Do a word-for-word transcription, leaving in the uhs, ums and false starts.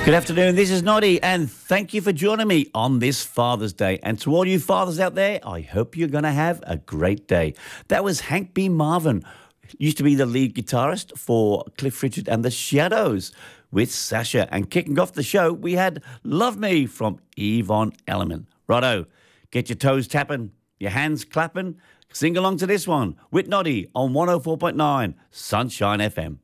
Good afternoon, this is Noddy, and thank you for joining me on this Father's Day. And to all you fathers out there, I hope you're going to have a great day. That was Hank B. Marvin, used to be the lead guitarist for Cliff Richard and the Shadows with Sasha. And kicking off the show, we had Love Me from Yvonne Elliman. Righto, get your toes tapping, your hands clapping, sing along to this one with Noddy on one oh four point nine Sunshine F M.